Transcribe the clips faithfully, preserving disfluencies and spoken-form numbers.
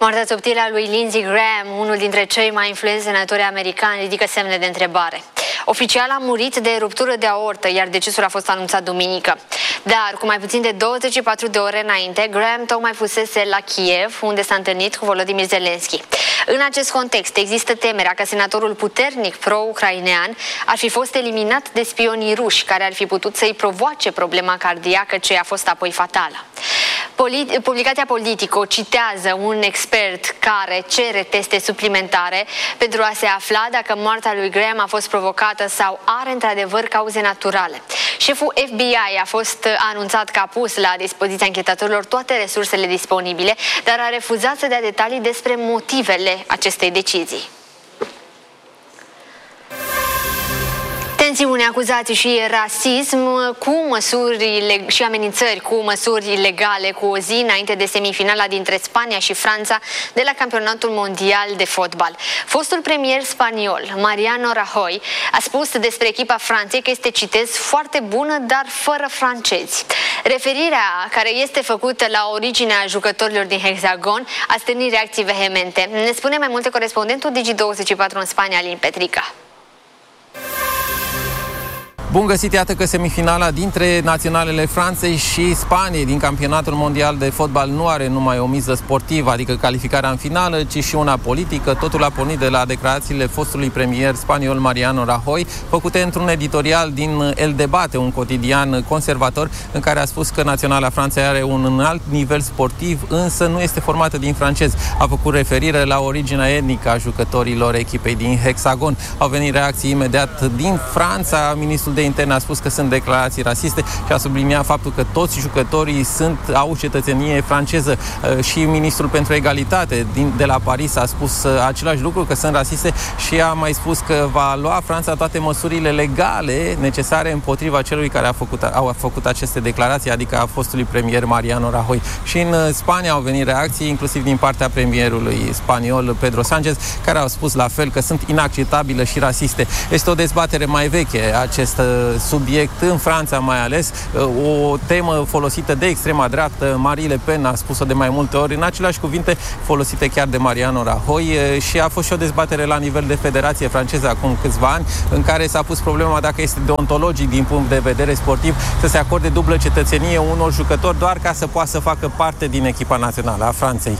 Moartea subtilă a lui Lindsey Graham, unul dintre cei mai influenți senatori americani, ridică semne de întrebare. Oficial a murit de ruptură de aortă, iar decesul a fost anunțat duminică. Dar, cu mai puțin de douăzeci și patru de ore înainte, Graham tocmai fusese la Kiev, unde s-a întâlnit cu Volodymyr Zelensky. În acest context, există temerea că senatorul puternic pro-ucrainean ar fi fost eliminat de spionii ruși, care ar fi putut să-i provoace problema cardiacă, ce a fost apoi fatală. Polit- Publicația Politico citează un expert care cere teste suplimentare pentru a se afla dacă moartea lui Graham a fost provocată sau are într-adevăr cauze naturale. Șeful F B I a fost anunțat că a pus la dispoziția anchetatorilor toate resursele disponibile, dar a refuzat să dea detalii despre motivele acestei decizii. Tensiune, acuzații și rasism cu măsuri și amenințări cu măsuri ilegale cu o zi înainte de semifinala dintre Spania și Franța de la Campionatul Mondial de Fotbal. Fostul premier spaniol, Mariano Rajoy, a spus despre echipa Franței că este, citez, foarte bună, dar fără francezi. Referirea care este făcută la originea jucătorilor din Hexagon a stârnit reacții vehemente. Ne spune mai multe corespondentul Digi douăzeci și patru în Spania, Alin Petrica. Bun găsit, iată că semifinala dintre naționalele Franței și Spaniei din Campionatul Mondial de Fotbal nu are numai o miză sportivă, adică calificarea în finală, ci și una politică. Totul a pornit de la declarațiile fostului premier spaniol Mariano Rajoy, făcute într-un editorial din El Debate, un cotidian conservator, în care a spus că naționala Franței are un înalt nivel sportiv, însă nu este formată din francezi. A făcut referire la originea etnică a jucătorilor echipei din Hexagon. Au venit reacții imediat din Franța. Ministrul de Interne a spus că sunt declarații rasiste și a subliniat faptul că toți jucătorii sunt, au cetățenie franceză. Și ministrul pentru egalitate din, de la Paris a spus același lucru, că sunt rasiste, și a mai spus că va lua Franța toate măsurile legale necesare împotriva celui care a făcut, a făcut aceste declarații, adică a fostului premier Mariano Rajoy. Și în Spania au venit reacții, inclusiv din partea premierului spaniol Pedro Sánchez, care au spus la fel că sunt inacceptabile și rasiste. Este o dezbatere mai veche acest subiect în Franța, mai ales o temă folosită de extrema dreaptă. Marie Le Pen a spus-o de mai multe ori în aceleași cuvinte folosite chiar de Mariano Rajoy, și a fost și o dezbatere la nivel de Federație franceză acum câțiva ani, în care s-a pus problema dacă este deontologic din punct de vedere sportiv să se acorde dublă cetățenie unor jucători doar ca să poată să facă parte din echipa națională a Franței.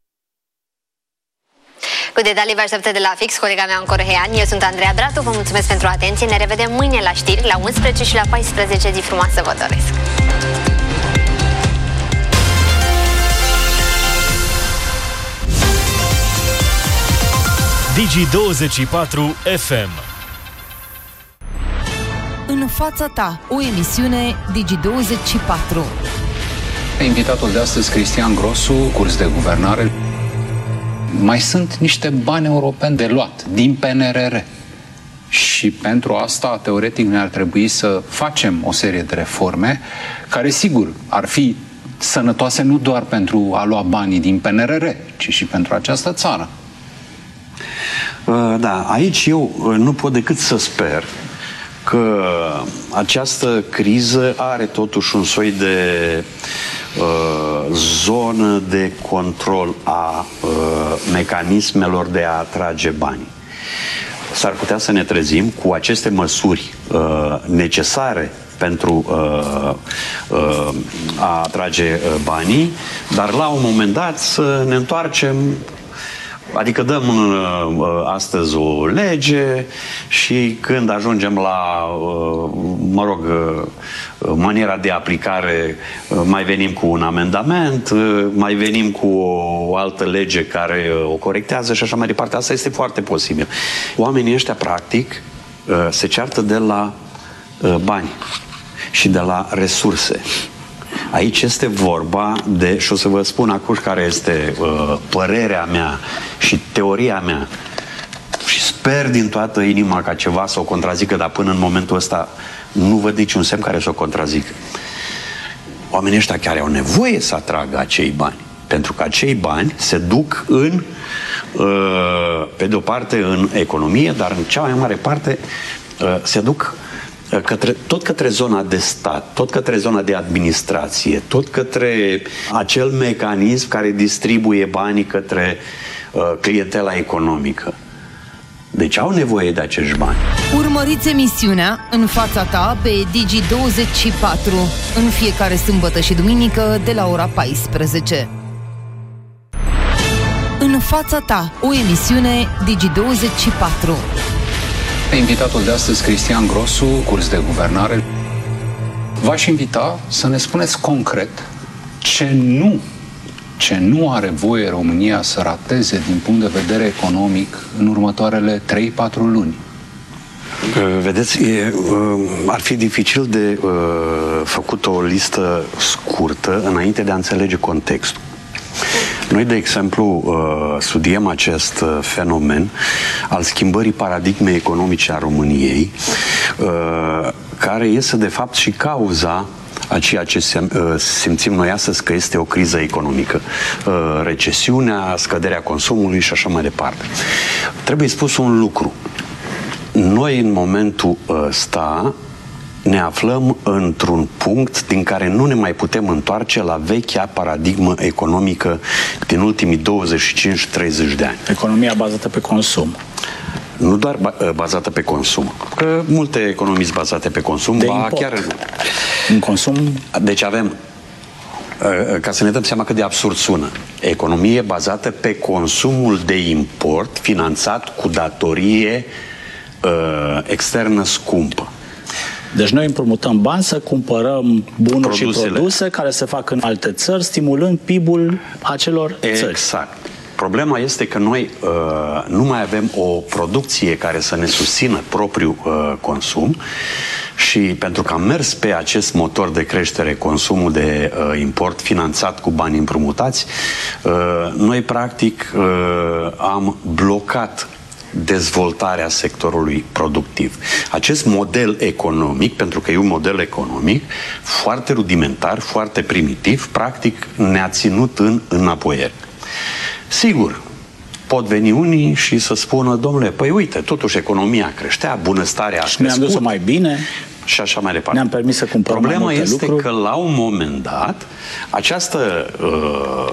Cu detalii vă așteptă de la Fix, colega mea Anco Rehean. Eu sunt Andreea Bratu, vă mulțumesc pentru atenție. Ne revedem mâine la știri, la unsprezece și la paisprezece. Zi frumoasă vă doresc! Digi douăzeci și patru F M. În fața ta, o emisiune Digi douăzeci și patru. Invitatul de astăzi, Cristian Grosu, curs de guvernare. Mai sunt niște bani europeni de luat din P N R R. Și pentru asta, teoretic, ne ar trebui să facem o serie de reforme care, sigur, ar fi sănătoase nu doar pentru a lua banii din P N R R, ci și pentru această țară. Da, aici eu nu pot decât să sper că această criză are totuși un soi de uh, zonă de control a uh, mecanismelor de a atrage bani. S-ar putea să ne trezim cu aceste măsuri uh, necesare pentru uh, uh, a atrage uh, banii, dar la un moment dat să ne întoarcem. Adică dăm uh, astăzi o lege și când ajungem la, uh, mă rog, uh, maniera de aplicare, uh, mai venim cu un amendament, uh, mai venim cu o altă lege care uh, o corectează și așa mai departe. Asta este foarte posibil. Oamenii ăștia, practic, uh, se ceartă de la uh, bani și de la resurse. Aici este vorba de, și o să vă spun acum care este uh, părerea mea și teoria mea, și sper din toată inima ca ceva să o contrazică, dar până în momentul ăsta nu văd niciun semn care să o contrazică. Oamenii ăștia chiar au nevoie să atragă acei bani, pentru că acei bani se duc în, uh, pe de o parte în economie, dar în cea mai mare parte uh, se duc către, tot către zona de stat, tot către zona de administrație, tot către acel mecanism care distribuie banii către uh, clientela economică. Deci au nevoie de acești bani. Urmăriți emisiunea În fața ta pe Digi douăzeci și patru în fiecare sâmbătă și duminică de la ora paisprezece. În fața ta, o emisiune Digi douăzeci și patru. Invitatul de astăzi, Cristian Grosu, curs de guvernare. V-aș invita să ne spuneți concret ce nu, ce nu are voie România să rateze din punct de vedere economic în următoarele trei patru luni. Vedeți, e, ar fi dificil de uh, făcut o listă scurtă înainte de a înțelege contextul. Noi, de exemplu, studiem acest fenomen al schimbării paradigmei economice a României, care este, de fapt, și cauza a ceea ce simțim noi astăzi că este o criză economică. Recesiunea, scăderea consumului și așa mai departe. Trebuie spus un lucru. Noi, în momentul ăsta, ne aflăm într-un punct din care nu ne mai putem întoarce la vechea paradigmă economică din ultimii douăzeci și cinci treizeci de ani. Economia bazată pe consum. Nu doar bazată pe consum. Că multe economii sunt bazate pe consum, de ba import. chiar nu. În consum... Deci avem, ca să ne dăm seama cât de absurd sună, economie bazată pe consumul de import finanțat cu datorie uh, externă scumpă. Deci noi împrumutăm bani să cumpărăm bunuri Produsele. și produse care se fac în alte țări, stimulând P I B-ul acelor țări. Exact. Problema este că noi uh, nu mai avem o producție care să ne susțină propriul uh, consum și pentru că am mers pe acest motor de creștere, consumul de uh, import finanțat cu bani împrumutați, uh, noi practic uh, am blocat dezvoltarea sectorului productiv. Acest model economic, pentru că e un model economic foarte rudimentar, foarte primitiv, practic ne-a ținut în înapoieri. Sigur, pot veni unii și să spună, domnule, păi uite, totuși economia creștea, bunăstarea a și ne-am dus mai bine și așa mai departe. Ne-am permis să cumpărăm Problema mai multe este lucruri. că la un moment dat această uh,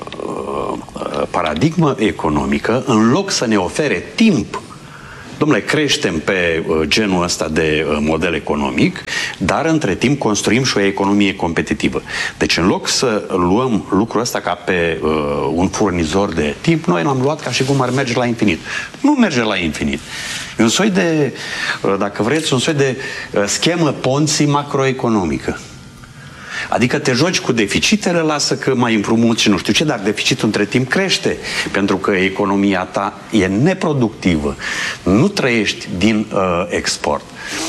uh, paradigmă economică, în loc să ne ofere timp, dom'le, creștem pe uh, genul ăsta de uh, model economic, dar între timp construim și o economie competitivă. Deci în loc să luăm lucrul ăsta ca pe uh, un furnizor de timp, noi l-am luat ca și cum ar merge la infinit. Nu merge la infinit. E un soi de, uh, dacă vreți, un soi de uh, schemă Ponzi macroeconomică. Adică te joci cu deficitele, lasă că mai împrumuți și nu știu ce, dar deficitul între timp crește, pentru că economia ta e neproductivă. Nu trăiești din uh, export.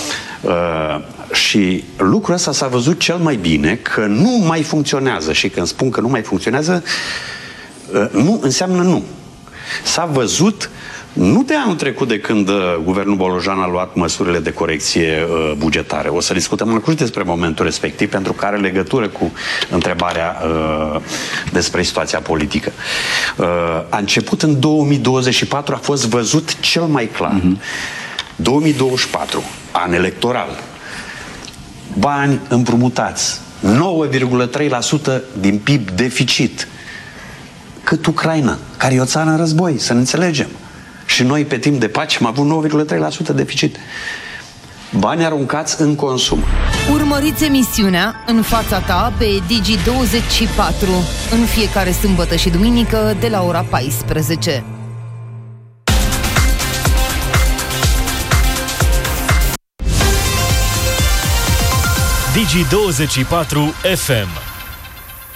Uh, și lucrul ăsta s-a văzut cel mai bine că nu mai funcționează. Și când spun că nu mai funcționează, uh, nu înseamnă nu. S-a văzut nu de anul trecut, de când uh, guvernul Bolojan a luat măsurile de corecție uh, bugetare. O să discutăm în curând despre momentul respectiv, pentru că are legătură cu întrebarea uh, despre situația politică. Uh, a început în două mii douăzeci și patru, a fost văzut cel mai clar. Uh-huh. două mii douăzeci și patru, an electoral. Bani împrumutați. nouă virgulă trei la sută din P I B deficit. Cât Ucraina, care e o țară în război, să ne înțelegem. Și noi, pe timp de pace, am avut nouă virgulă trei la sută deficit. Bani aruncați în consum. Urmăriți emisiunea În fața ta pe Digi douăzeci și patru în fiecare sâmbătă și duminică de la ora paisprezece. Digi douăzeci și patru F M.